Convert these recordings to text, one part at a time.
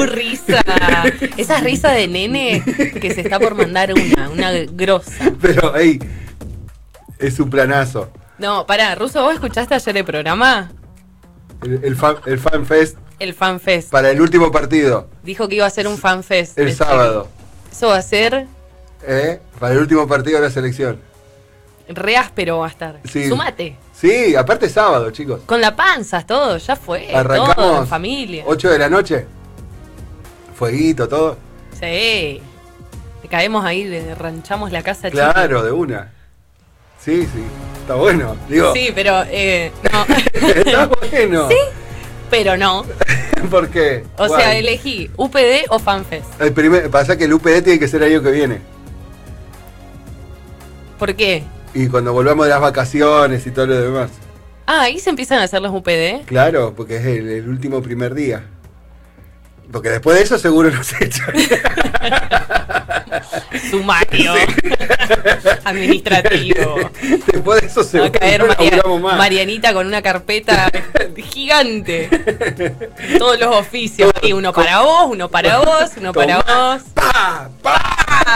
Risa. Esa risa de nene que se está por mandar una grosa. Pero, es un planazo. No, pará, Russo, ¿vos escuchaste ayer el programa? El Fan Fest. El Fan Fest. Para el último partido. Dijo que iba a ser un Fan Fest. El sábado. Eso va a ser... Para el último partido de la selección. Re áspero va a estar. Sí. Sumate. Sí, aparte es sábado, chicos. Con la panza, todo, ya fue. Arrancamos todo, en familia. 8 de la noche. Fueguito, todo. Sí. Caemos ahí, ranchamos la casa. Claro, chica. de una. Sí, está bueno. Digo. Sí, pero no. Está bueno. Sí, pero no. ¿Por qué? O sea, elegí UPD o FanFest. Pasa que el UPD tiene que ser el año que viene. ¿Por qué? Y cuando volvamos de las vacaciones y todo lo demás. Ah, ahí se empiezan a hacer los UPD. Claro, porque es el último primer día. Porque después de eso seguro nos echan. Sumario. Sí. Administrativo. Después de eso seguro va a caer más. Marianita con una carpeta gigante. Todos los oficios. Y uno para vos, uno para vos, uno para vos. ¡Pa! ¡Pa!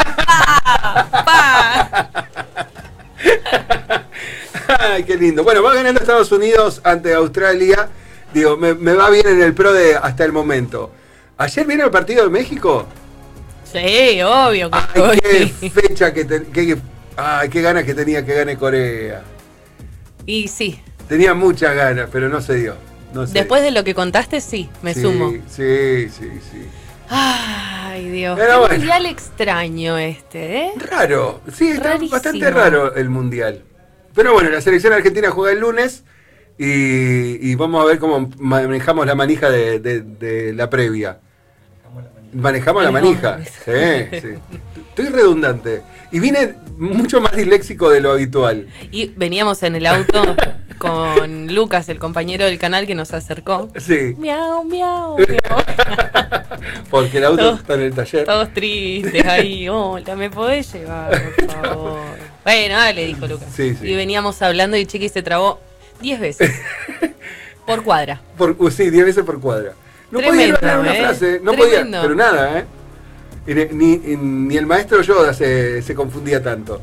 Ay, qué lindo. Bueno, va ganando Estados Unidos ante Australia. Digo, me va bien en el pro de hasta el momento. ¿Ayer vino el partido de México? Sí, obvio. Ay, qué fecha qué ganas que tenía que gane Corea. Y sí. Tenía muchas ganas, pero no se dio. Después de lo que contaste, sí, me sumo. Sí. Ay, Dios. Pero qué bueno. Mundial extraño este, ¿eh? Raro. Sí, está rarísimo. Bastante raro el mundial. Pero bueno, la selección argentina juega el lunes y vamos a ver cómo manejamos la manija de la previa. Manejamos la manija. Sí. Estoy redundante. Y vine mucho más disléxico de lo habitual. Y veníamos en el auto con Lucas, el compañero del canal que nos acercó. Sí. Miau, miau, miau. Porque el auto está en el taller. Todos tristes ahí. Hola, ¿me podés llevar, por favor? Bueno, dale, dijo Lucas. Sí. Y veníamos hablando y Chiqui se trabó 10 veces. Por cuadra. Sí, 10 veces por cuadra. No Tremendo, podía hablar una frase. No Tremendo. podía, pero nada, ¿eh? Ni el maestro Yoda se confundía tanto.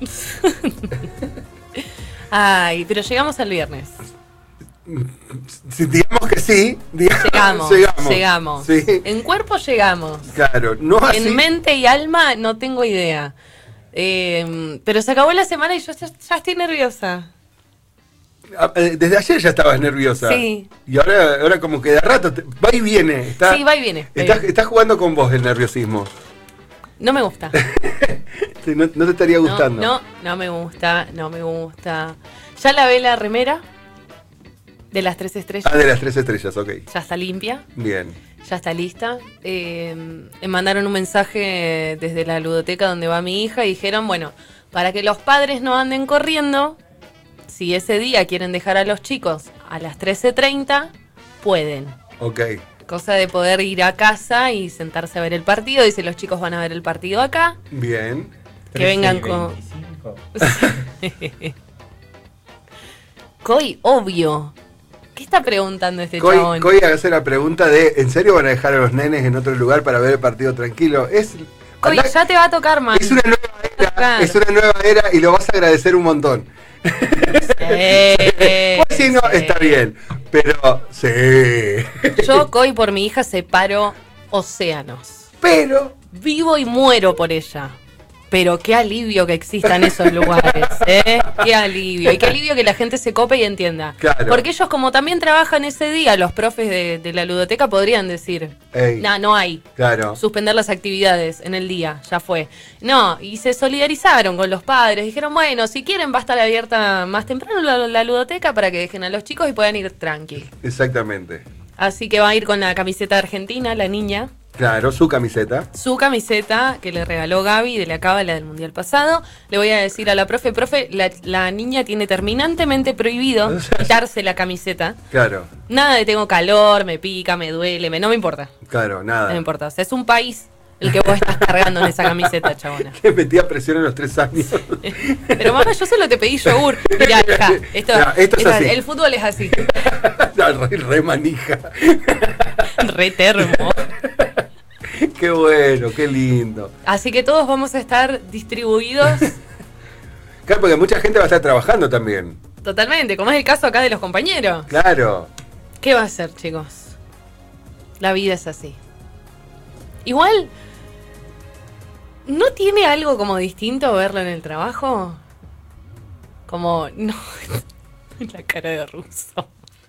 Ay, pero llegamos al viernes. Digamos que sí. Llegamos. Sí. En cuerpo llegamos. Claro, no así. En mente y alma no tengo idea. Pero se acabó la semana y yo ya estoy nerviosa. Desde ayer ya estabas nerviosa. Sí. Y ahora como que de rato va y viene. Sí, va y viene. Está jugando con vos el nerviosismo. No me gusta. no te estaría gustando. No me gusta. Ya lavé la remera de las 3 estrellas. De las 3 estrellas, ok. Ya está limpia. Bien. Ya está lista. Me mandaron un mensaje desde la ludoteca donde va mi hija y dijeron, bueno, para que los padres no anden corriendo, si ese día quieren dejar a los chicos a las 13:30, pueden. Ok. Cosa de poder ir a casa y sentarse a ver el partido. Dice, los chicos van a ver el partido acá. Bien. Que vengan con... Coy, obvio. ¿Qué está preguntando este chabón? Coy hace la pregunta de, ¿en serio van a dejar a los nenes en otro lugar para ver el partido tranquilo? Coy, ya te va a tocar, man. Es una nueva era y lo vas a agradecer un montón. Pues si no, está bien. Pero, sí. Yo, Coy, por mi hija separo océanos. Pero vivo y muero por ella. Pero qué alivio que existan esos lugares, ¿eh? Qué alivio. Y qué alivio que la gente se cope y entienda. Claro. Porque ellos, como también trabajan ese día, los profes de la ludoteca podrían decir, no hay. Claro. Suspender las actividades en el día, ya fue. No, y se solidarizaron con los padres. Dijeron, bueno, si quieren va a estar abierta más temprano la ludoteca para que dejen a los chicos y puedan ir tranqui. Exactamente. Así que va a ir con la camiseta argentina, la niña. Claro, su camiseta. Su camiseta que le regaló Gaby de la cábala del mundial pasado. Le voy a decir a la profe, la niña tiene terminantemente prohibido quitarse la camiseta. Claro. Nada de tengo calor, me pica, me duele, no me importa. Claro, nada. No me importa. O sea, es un país el que vos estás cargando en esa camiseta, chabona. Que metía presión en los 3 años. Pero mamá, yo solo te pedí yogur. Mirá, hija, esto es así. El fútbol es así. Re manija. Re termo. Qué bueno, qué lindo. Así que todos vamos a estar distribuidos Claro, porque mucha gente va a estar trabajando también. totalmente, como es el caso acá de los compañeros. Claro. ¿Qué va a ser, chicos? La vida es así. Igual, ¿no tiene algo como distinto verlo en el trabajo? Como, no, la cara de ruso.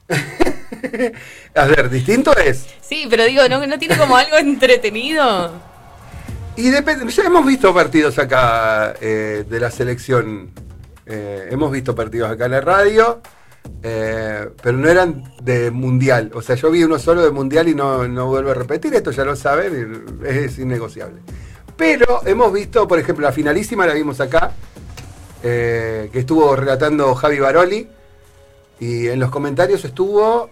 A ver, distinto es. Sí, pero digo, ¿no tiene como algo entretenido? Y depende, ya hemos visto partidos acá de la selección. Hemos visto partidos acá en la radio, pero no eran de mundial. O sea, yo vi uno solo de mundial y no vuelvo a repetir. Esto ya lo saben, es innegociable. Pero hemos visto, por ejemplo, la finalísima la vimos acá, que estuvo relatando Javi Baroli. Y en los comentarios estuvo...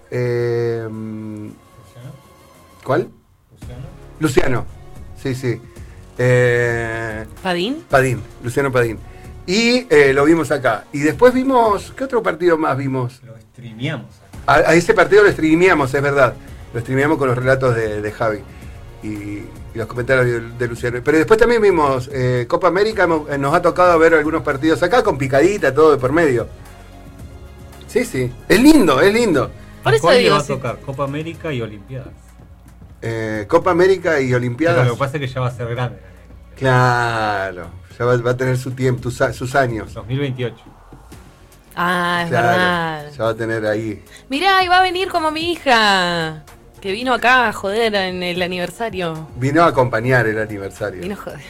¿Cuál? Luciano. Sí, sí. ¿Padín? Padín, Luciano Padín. Y lo vimos acá. Y después vimos... ¿Qué otro partido más vimos? Lo streameamos. A ese partido lo streameamos, es verdad. Lo streameamos con los relatos de Javi. Y los comentarios de Luciano. Pero después también vimos Copa América. Nos ha tocado ver algunos partidos acá con picadita, todo de por medio. Sí, sí. Es lindo, es lindo. Por eso ¿Cuál digo, va a sí. tocar? Copa América y Olimpiadas. Copa América y Pero Olimpiadas. lo que pasa es que ya va a ser grande la negra. Claro. Ya va a tener su tiempo, sus años. 2028. Ah, es Claro. verdad. Ya va a tener ahí. Mirá, y va a venir como mi hija, que vino acá a joder en el aniversario. Vino a acompañar el aniversario. Vino a joder.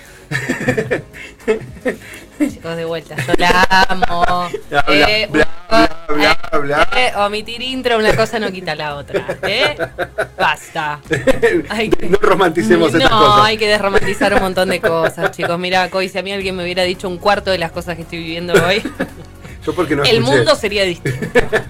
Chicos, de vuelta, yo la amo. Bla, bla, bla. Omitir intro, una cosa no quita la otra. Basta. Hay que- No romanticemos estas No, cosas. hay que desromantizar un montón de cosas, chicos. Mirá, Coy, si a mí alguien me hubiera dicho un cuarto de las cosas que estoy viviendo hoy, Yo porque no el escuché. mundo sería distinto.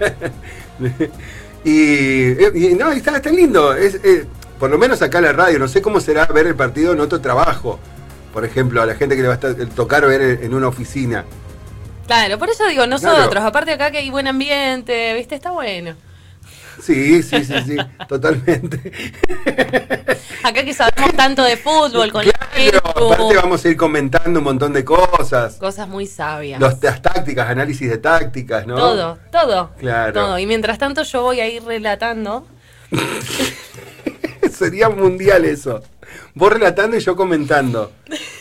Y no, está lindo. Por lo menos acá en la radio. No sé cómo será ver el partido en otro trabajo. Por ejemplo, a la gente que le va a tocar ver en una oficina. Claro, por eso digo, nosotros, Claro. aparte acá que hay buen ambiente, ¿viste? Está bueno. Sí, totalmente. Acá que sabemos tanto de fútbol, con Claro, el aparte vamos a ir comentando un montón de cosas. cosas muy sabias. Las tácticas, análisis de tácticas, ¿no? Todo. Claro. Todo. Y mientras tanto yo voy a ir relatando. Sería mundial eso. Vos relatando y yo comentando.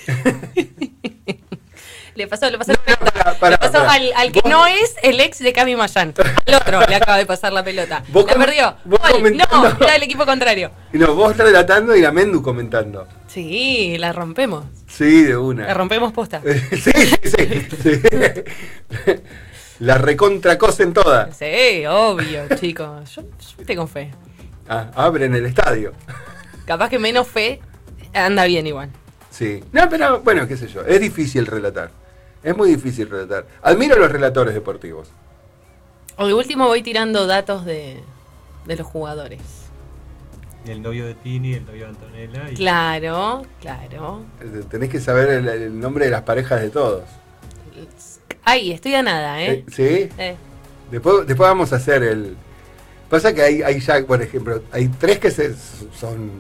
Le pasó, No, le pasó pará. al que Vos- no es el ex de Cami Mayán. Al otro le acaba de pasar la pelota. Vos La com- perdió. vos Gol. comentando. No, era el equipo contrario. Y no, vos relatando y la Mendu comentando. Sí, la rompemos. Sí, de una. La rompemos posta. sí. La recontra cosen toda. Sí, obvio, chicos. Yo tengo fe. Abren el estadio. Capaz que menos fe anda bien igual. Sí. No, pero bueno, qué sé yo. Es difícil relatar. Es muy difícil relatar. Admiro a los relatores deportivos. O de último voy tirando datos de los jugadores. Y el novio de Tini, el novio de Antonella. Y Claro. Tenés que saber el nombre de las parejas de todos. Ay, estoy a nada, ¿eh? ¿Sí? Después vamos a hacer el... Pasa que hay ya, por ejemplo, hay tres que son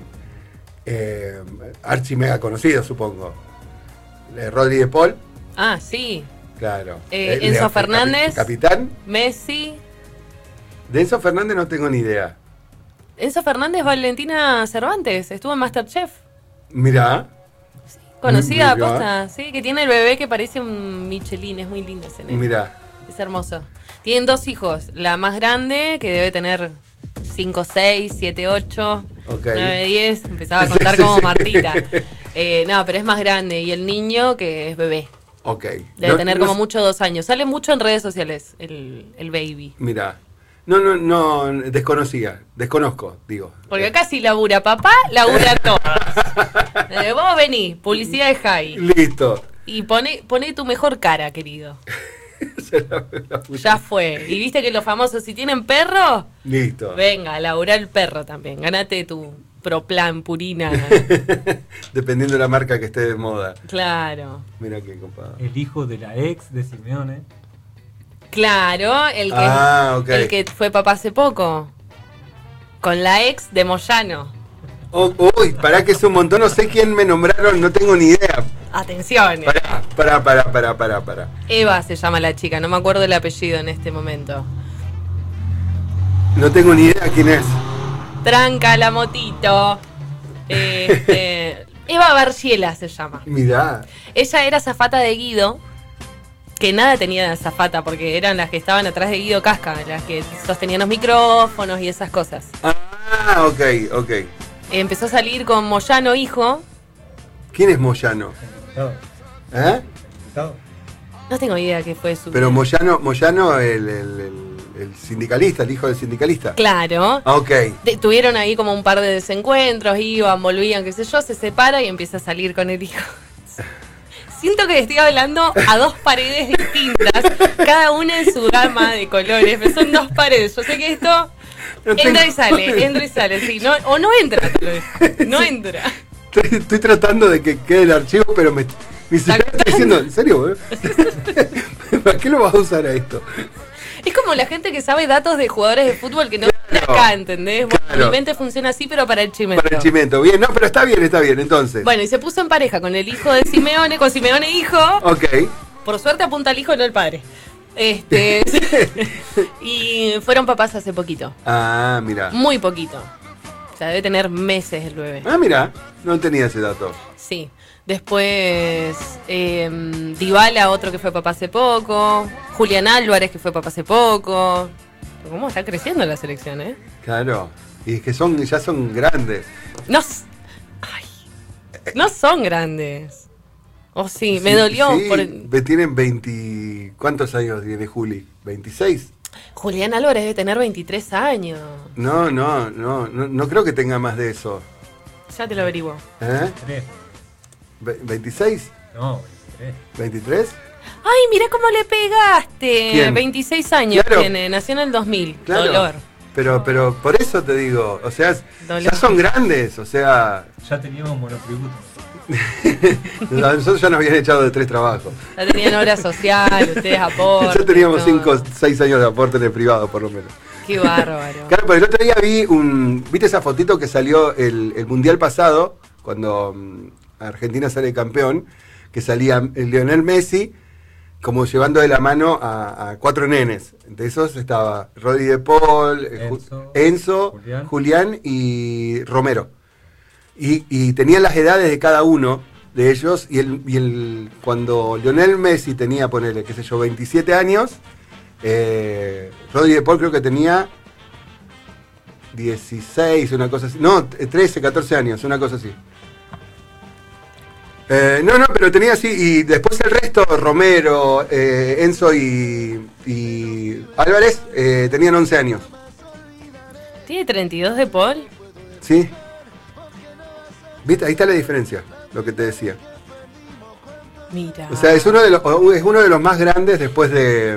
archi mega conocidos, supongo. Rodri de Paul, Ah, sí. claro. Enzo Fernández. Capitán. Messi. De Enzo Fernández no tengo ni idea. Enzo Fernández, Valentina Cervantes. Estuvo en Masterchef. Mirá. Conocida, Mirá. posta. Sí, que tiene el bebé que parece un Michelin. Es muy lindo ese nene. Mirá. Es hermoso. Tienen dos hijos. La más grande, que debe tener 5, 6, 7, 8, Ok. 9, 10. Empezaba a Sí, contar sí, como sí. Martita. No, pero es más grande. Y el niño, que es bebé. Ok. Debe No- tener no como sé- mucho 2 años. Sale mucho en redes sociales el baby. Mirá. No, desconozco, digo. Porque acá si labura papá, labura todos. Vos vení, publicidad de Jai. Listo. Y pone tu mejor cara, querido. La puta. Ya fue. Y viste que los famosos, si tienen perro, Listo. venga, a laburar el perro también. Ganate tu Proplan, Purina. Dependiendo de la marca que esté de moda. Claro. Mira qué copado. el hijo de la ex de Simeone. Claro, Ah, ok. el que fue papá hace poco. Con la ex de Moyano. Uy, pará que es un montón, no sé quién me nombraron, no tengo ni idea. Atención. Pará. Eva se llama la chica, no me acuerdo el apellido en este momento. No tengo ni idea quién es. Tranca la motito. Eva Barciela se llama. Mirá. Ella era azafata de Guido, que nada tenía de azafata, porque eran las que estaban atrás de Guido Casca, las que sostenían los micrófonos y esas cosas. Ah, ok. Empezó a salir con Moyano, hijo. ¿Quién es Moyano? Todo. ¿Eh? Todo. No tengo idea qué fue su... Pero Moyano el sindicalista, el hijo del sindicalista. Claro. Ok. Tuvieron ahí como un par de desencuentros, iban, volvían, qué sé yo, se separa y empieza a salir con el hijo. Siento que estoy hablando a dos paredes distintas, cada una en su gama de colores, pero son dos paredes. Yo sé que esto entra y sale, sí, no, o no entra, tal vez, no entra. Estoy tratando de que quede el archivo, pero mi celular está diciendo, ¿en serio? ¿Para qué lo vas a usar a esto? Es como la gente que sabe datos de jugadores de fútbol que no están acá, ¿entendés? Bueno, Claro. mi mente funciona así, pero para el chimento. Para el chimento, bien, no, pero está bien, entonces. Bueno, y se puso en pareja con el hijo de Simeone, con Simeone hijo. Ok. Por suerte apunta al hijo, no al padre. Y fueron papás hace poquito. Ah, mira. Muy poquito. O sea, debe tener meses el bebé. Ah, mira, no tenía ese dato. Sí. Después, Dybala, otro que fue papá hace poco. Julián Álvarez, que fue papá hace poco. ¿Cómo está creciendo la selección, eh? Claro. Y es que ya son grandes. No son grandes. Oh, sí, me dolió. Sí, tienen 20... ¿Cuántos años tiene Juli? ¿26? Julián Álvarez debe tener 23 años. No creo que tenga más de eso. Ya te lo averiguo. ¿Eh? 3. ¿26? No, 23. ¿23? Ay, mirá cómo le pegaste. ¿Quién? 26 años Claro. tiene, nació en el 2000. Claro. Dolor. Pero por eso te digo, o sea, Dolor. ya son grandes, o sea, Ya teníamos monotributo. a nosotros ya nos habían echado de 3 trabajos. Ya tenían obra social, ustedes aportan. Ya teníamos todo. 5 6 años de aporte en el privado, por lo menos. Qué bárbaro. Claro, pero el otro día ¿viste esa fotito que salió el mundial pasado, cuando Argentina sale campeón, que salía el Lionel Messi como llevando de la mano a 4 nenes? Entre esos estaba Rodri de Paul, Enzo, Julián y Romero. Y tenían las edades de cada uno de ellos, cuando Lionel Messi tenía, ponele, qué sé yo, 27 años, Rodri de Paul creo que tenía 16, una cosa así. No, 13, 14 años, una cosa así. No, pero tenía así, y después el resto, Romero, Enzo y Álvarez, tenían 11 años. ¿Tiene 32 de Paul? ¿Sí? ¿Viste? Ahí está la diferencia, lo que te decía. Mira. O sea, es uno de los más grandes después de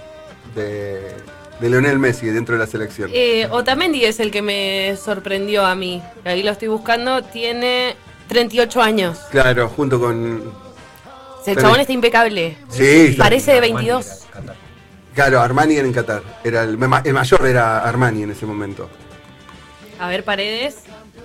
Lionel Messi dentro de la selección. Otamendi es el que me sorprendió a mí. Ahí lo estoy buscando. Tiene 38 años. Claro, junto con... El chabón está impecable. Sí, Parece de 22. claro, Armani era en Qatar. Era el mayor era Armani en ese momento. A ver, Paredes.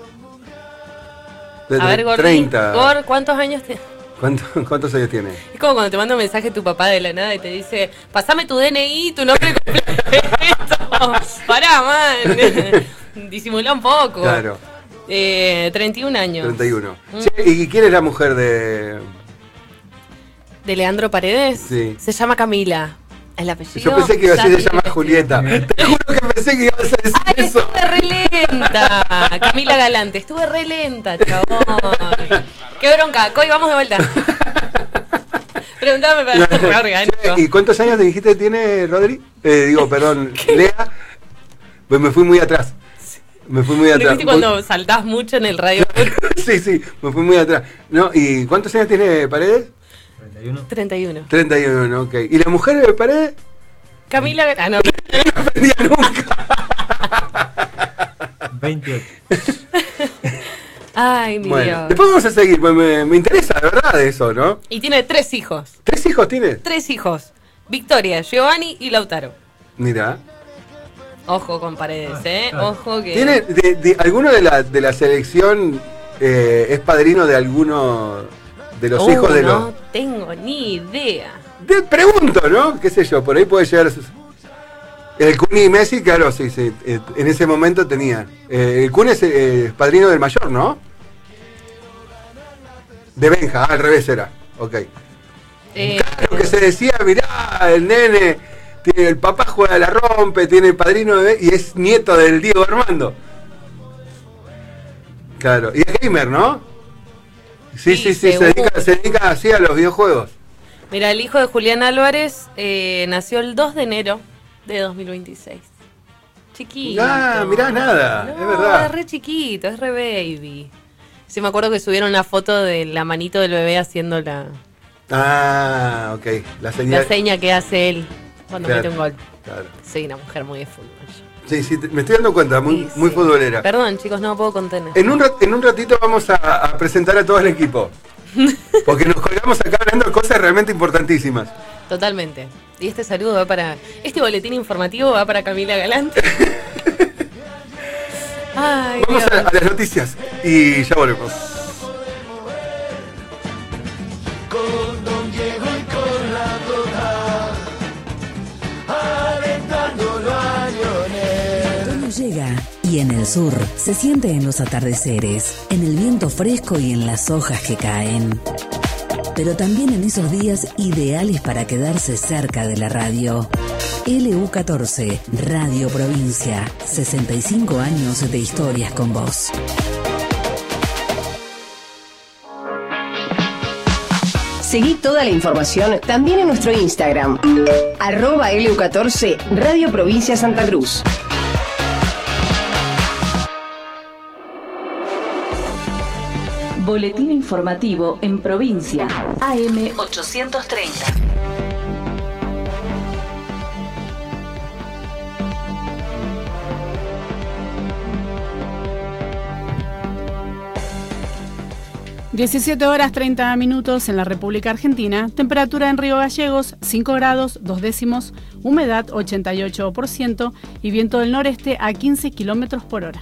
De A ver, Gordi. 30. Gor, ¿cuántos años tiene? ¿Cuántos años tiene? Es como cuando te manda un mensaje tu papá de la nada y te dice, pasame tu DNI, tu nombre completo. Pará, man. Disimulá un poco. Claro. 31 años. 31. Che, ¿y quién es la mujer de...? ¿De Leandro Paredes? Sí. Se llama Camila. El apellido. Yo pensé que iba a decir, ya se llama tiene- Julieta. Te juro que pensé que ibas a decir ¡Ay, eso. estuve re lenta! Camila Galante, estuve re lenta, chabón. ¡Qué bronca! Coy, vamos de vuelta. Pregúntame para el orgánico. Che, ¿y cuántos años te dijiste que tiene Rodri? Perdón, Lea. Pues me fui muy atrás. Me fui muy ¿No atrás. viste cuando saltás mucho en el radio? Sí, me fui muy atrás. No, ¿y cuántos años tiene Paredes? 31. 31. 31, ok. ¿Y la mujer de Paredes? Camila Galante. No aprendía nunca. 28. Ay, mi Bueno, Dios. después vamos a seguir, pues me interesa, de verdad, eso, ¿no? Y tiene 3 hijos. ¿3 hijos tiene? 3 hijos. Victoria, Giovanni y Lautaro. Mira. Ojo con Paredes, ojo que... ¿Tiene alguno de la selección es padrino de alguno de los hijos de los...? No tengo ni idea. Te pregunto, ¿no? ¿Qué sé yo? Por ahí puede llegar... El Kun y Messi, claro, sí. En ese momento tenía. El Kun es padrino del mayor, ¿no? De Benja, al revés era. Ok. Claro que se decía, mirá, el nene... El papá juega la rompe, tiene el padrino y es nieto del Diego Armando. Claro, y es gamer, ¿no? Sí, se dedica así a los videojuegos. Mira, el hijo de Julián Álvarez nació el 2 de enero de 2026. Chiquito. Ah, mirá, nada, no, es verdad. Es re chiquito, es re baby. Sí, me acuerdo que subieron una foto de la manito del bebé haciendo la... Ah, ok, la seña que hace él cuando mete un gol. Claro. Soy una mujer muy de fútbol. Sí, me estoy dando cuenta, muy futbolera. Perdón, chicos, no me puedo contener. En un ratito vamos a presentar a todo el equipo. Porque nos colgamos acá hablando de cosas realmente importantísimas. Totalmente. Y este saludo va para... Este boletín informativo va para Camila Galante. Ay, vamos a las noticias y ya volvemos. Llega y en el sur se siente en los atardeceres, en el viento fresco y en las hojas que caen. Pero también en esos días ideales para quedarse cerca de la radio. LU14, Radio Provincia, 65 años de historias con vos. Seguí toda la información también en nuestro Instagram, @LU14, Radio Provincia Santa Cruz. Boletín informativo en provincia, AM 830. (17:30) en la República Argentina. Temperatura en Río Gallegos 5 grados 2 décimos, humedad 88% y viento del noreste a 15 kilómetros por hora.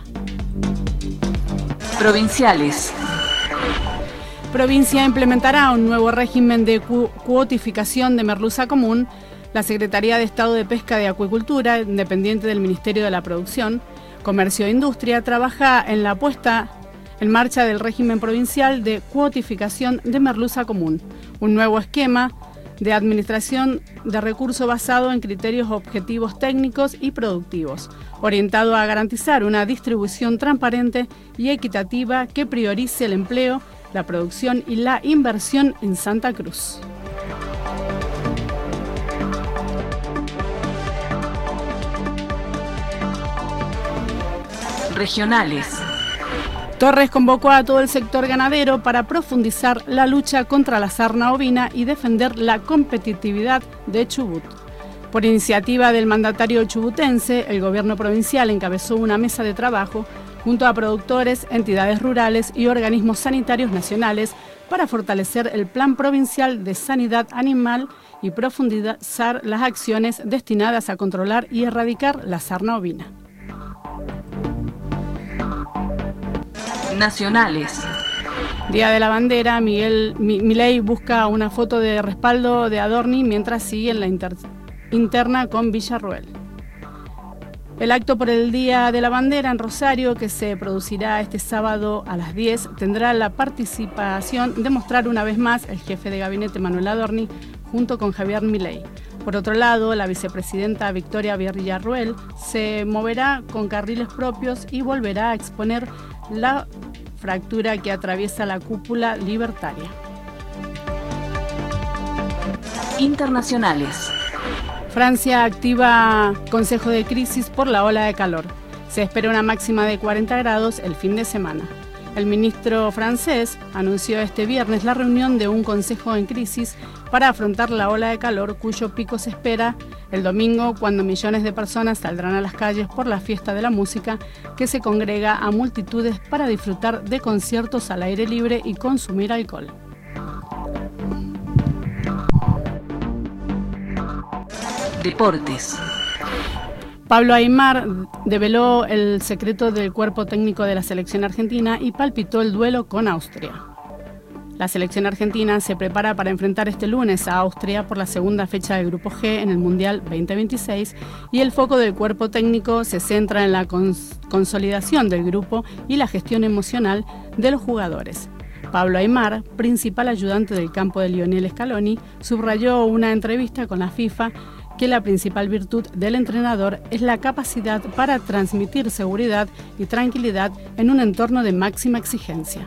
Provinciales. Provincia implementará un nuevo régimen de cuotificación de merluza común. La Secretaría de Estado de Pesca de Acuicultura, dependiente del Ministerio de la Producción, Comercio e Industria, trabaja en la puesta en marcha del régimen provincial de cuotificación de merluza común, un nuevo esquema de administración de recursos basado en criterios objetivos técnicos y productivos, orientado a garantizar una distribución transparente y equitativa que priorice el empleo, la producción y la inversión en Santa Cruz. Regionales. Torres convocó a todo el sector ganadero para profundizar la lucha contra la sarna ovina y defender la competitividad de Chubut. Por iniciativa del mandatario chubutense, el gobierno provincial encabezó una mesa de trabajo junto a productores, entidades rurales y organismos sanitarios nacionales para fortalecer el Plan Provincial de Sanidad Animal y profundizar las acciones destinadas a controlar y erradicar la sarna ovina. Nacionales. Día de la Bandera, Milei busca una foto de respaldo de Adorni mientras sigue en la interna con Villarroel. El acto por el Día de la Bandera en Rosario, que se producirá este sábado a las 10, tendrá la participación de mostrar una vez más el jefe de gabinete Manuel Adorni junto con Javier Milei. Por otro lado, la vicepresidenta Victoria Villarroel se moverá con carriles propios y volverá a exponer la fractura que atraviesa la cúpula libertaria. Internacionales. Francia activa consejo de crisis por la ola de calor. Se espera una máxima de 40 grados el fin de semana. El ministro francés anunció este viernes la reunión de un consejo en crisis para afrontar la ola de calor cuyo pico se espera el domingo, cuando millones de personas saldrán a las calles por la fiesta de la música que se congrega a multitudes para disfrutar de conciertos al aire libre y consumir alcohol. Deportes. Pablo Aimar develó el secreto del cuerpo técnico de la selección argentina y palpitó el duelo con Austria. La selección argentina se prepara para enfrentar este lunes a Austria por la segunda fecha del Grupo G en el Mundial 2026 y el foco del cuerpo técnico se centra en la consolidación del grupo y la gestión emocional de los jugadores. Pablo Aimar, principal ayudante del campo de Lionel Scaloni, subrayó en una entrevista con la FIFA que la principal virtud del entrenador es la capacidad para transmitir seguridad y tranquilidad en un entorno de máxima exigencia.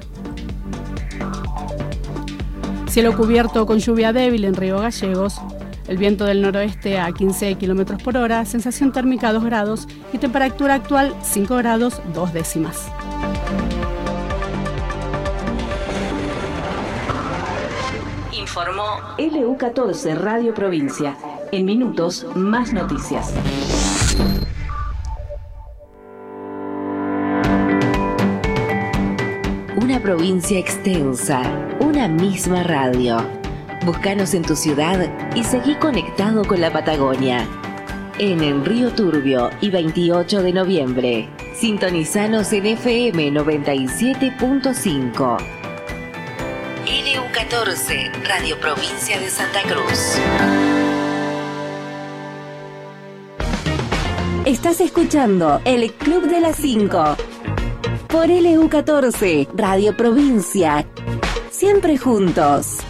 Cielo cubierto con lluvia débil en Río Gallegos, el viento del noroeste a 15 km por hora, sensación térmica 2 grados y temperatura actual 5 grados 2 décimas. Informó LU14 Radio Provincia. En minutos, más noticias. Una provincia extensa, una misma radio. Búscanos en tu ciudad y seguí conectado con la Patagonia. En Río Turbio y 28 de noviembre. Sintonizanos en FM 97.5. LU14, Radio Provincia de Santa Cruz. Estás escuchando el Club de las 5 por LU14, Radio Provincia. Siempre juntos.